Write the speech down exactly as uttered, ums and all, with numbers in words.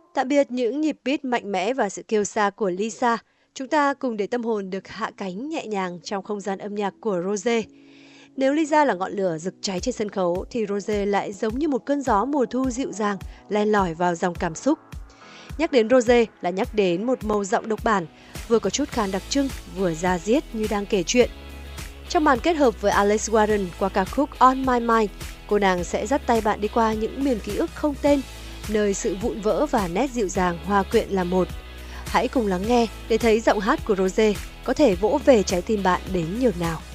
Tạm biệt những nhịp beat mạnh mẽ và sự kiêu sa của Lisa, chúng ta cùng để tâm hồn được hạ cánh nhẹ nhàng trong không gian âm nhạc của Rosé. Nếu Lisa là ngọn lửa rực cháy trên sân khấu, thì Rosé lại giống như một cơn gió mùa thu dịu dàng, len lỏi vào dòng cảm xúc. Nhắc đến Rosé là nhắc đến một màu giọng độc bản, vừa có chút khan đặc trưng, vừa da diết như đang kể chuyện. Trong màn kết hợp với Alex Warren qua ca khúc On My Mind, cô nàng sẽ dắt tay bạn đi qua những miền ký ức không tên, nơi sự vụn vỡ và nét dịu dàng hòa quyện là một. Hãy cùng lắng nghe để thấy giọng hát của Rosé có thể vỗ về trái tim bạn đến nhường nào.